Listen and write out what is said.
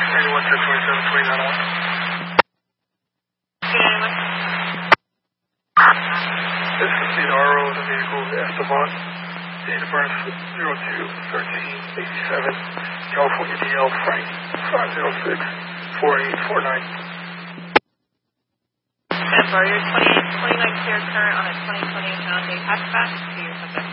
Anyone 1027, 29 on. This is the RO of the vehicle, Esteban. Date of birth 02/13/87. California DL Frank 506-4849. And for your 29 clear current on a 2020 Hyundai hatchback, to your subject.